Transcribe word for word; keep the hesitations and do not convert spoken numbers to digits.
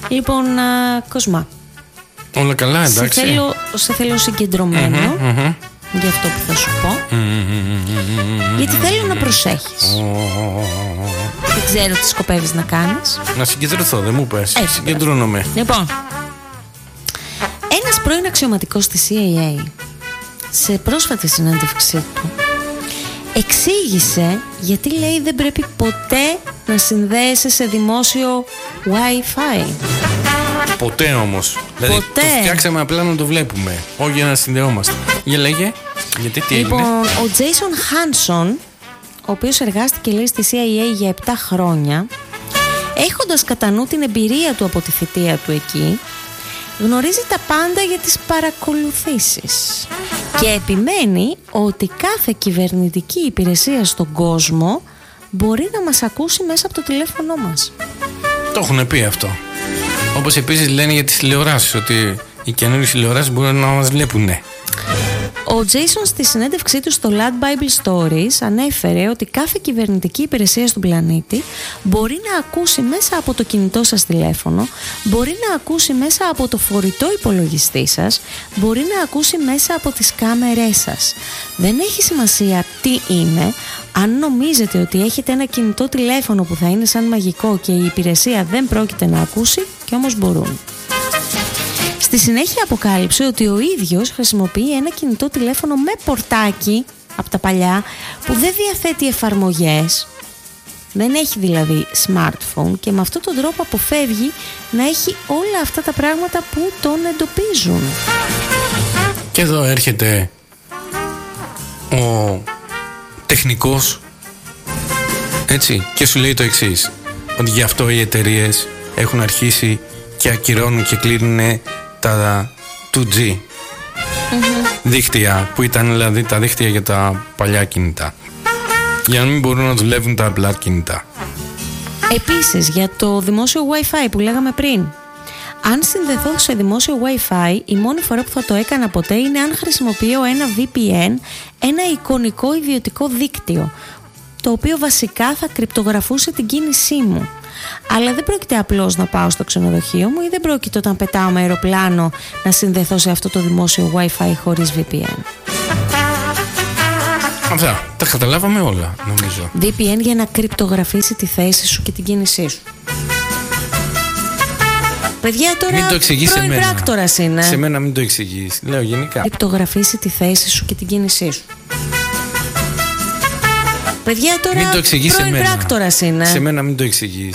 Λοιπόν, α, Κοσμά. Όλα καλά, εντάξει. Σε θέλω, σε θέλω συγκεντρωμένο mm-hmm, mm-hmm. για αυτό που θα σου πω. Mm-hmm, γιατί θέλω να προσέχεις. Mm-hmm. Δεν ξέρω τι σκοπεύεις να κάνεις. Να συγκεντρωθώ, δεν μου πες. Έτσι, συγκεντρώνομαι. Λοιπόν, ένας πρώην αξιωματικός της σι άι έι σε πρόσφατη συνέντευξή του εξήγησε γιατί λέει δεν πρέπει ποτέ να συνδέεσαι σε δημόσιο Wi-Fi. Ποτέ όμως. Δηλαδή ποτέ. Το φτιάξαμε απλά να το βλέπουμε, όχι για να συνδεόμαστε. Για λέγε, γιατί τι λοιπόν, έγινε. Ο Τζέισον Χάνσον, ο οποίος εργάστηκε λέει στη σι άι έι για επτά χρόνια, έχοντας κατά νου την εμπειρία του από τη θητεία του εκεί, γνωρίζει τα πάντα για τις παρακολουθήσεις και επιμένει ότι κάθε κυβερνητική υπηρεσία στον κόσμο μπορεί να μας ακούσει μέσα από το τηλέφωνο μας. Το έχουν πει αυτό. Όπως επίσης λένε για τις τηλεοράσεις, ότι οι καινούριες τηλεοράσεις μπορούν να μας βλέπουνε. Ο Τζέισον στη συνέντευξή του στο Lad Bible Stories ανέφερε ότι κάθε κυβερνητική υπηρεσία στον πλανήτη μπορεί να ακούσει μέσα από το κινητό σας τηλέφωνο, μπορεί να ακούσει μέσα από το φορητό υπολογιστή σας, μπορεί να ακούσει μέσα από τις κάμερές σας. Δεν έχει σημασία τι είναι. Αν νομίζετε ότι έχετε ένα κινητό τηλέφωνο που θα είναι σαν μαγικό και η υπηρεσία δεν πρόκειται να ακούσει, και όμως μπορούν. Στη συνέχεια αποκάλυψε ότι ο ίδιος χρησιμοποιεί ένα κινητό τηλέφωνο με πορτάκι από τα παλιά που δεν διαθέτει εφαρμογές, δεν έχει δηλαδή smartphone, και με αυτόν τον τρόπο αποφεύγει να έχει όλα αυτά τα πράγματα που τον εντοπίζουν. Και εδώ έρχεται ο τεχνικός, έτσι, και σου λέει το εξής, ότι γι' αυτό οι εταιρείες έχουν αρχίσει και ακυρώνουν και κλείνουν τα του τζι mm-hmm. δίκτυα, που ήταν δηλαδή τα δίκτυα για τα παλιά κινητά, για να μην μπορούν να δουλεύουν τα απλά κινητά. Επίσης, για το δημόσιο Wi-Fi που λέγαμε πριν, αν συνδεθώ σε δημόσιο Wi-Fi, η μόνη φορά που θα το έκανα ποτέ είναι αν χρησιμοποιώ ένα βι πι εν, ένα εικονικό ιδιωτικό δίκτυο, το οποίο βασικά θα κρυπτογραφούσε την κίνησή μου. Αλλά δεν πρόκειται απλώς να πάω στο ξενοδοχείο μου, ή δεν πρόκειται όταν πετάω με αεροπλάνο να συνδεθώ σε αυτό το δημόσιο Wi-Fi χωρίς βι πι εν. Αυτά τα καταλάβαμε όλα, νομίζω. βι πι εν για να κρυπτογραφήσει τη θέση σου και την κίνησή σου. Παιδιά, τώρα μην το εξηγείς σε μένα. Πράκτορας είναι. Σε μένα μην το εξηγείς. Λέω γενικά. Κρυπτογραφήσει τη θέση σου και την κίνησή σου. Παιδιά, τώρα μην το εξηγείς σε μένα. Πράκτορας είναι. Σε μένα μην το εξηγείς.